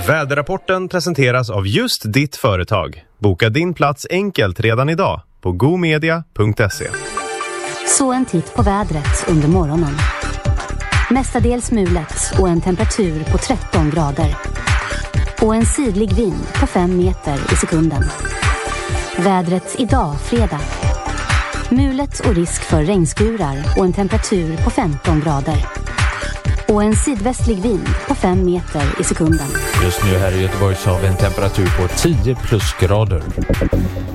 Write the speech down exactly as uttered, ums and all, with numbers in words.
Väderrapporten presenteras av just ditt företag. Boka din plats enkelt redan idag på gomedia punkt se. Så en titt på vädret under morgonen. Mestadels mulet och en temperatur på tretton grader. Och en sydlig vind på fem meter i sekunden. Vädret idag fredag. Mulet och risk för regnskurar och en temperatur på femton grader. Och en sydvästlig vind på fem meter i sekunden. Just nu här i Göteborg så har vi en temperatur på tio plusgrader.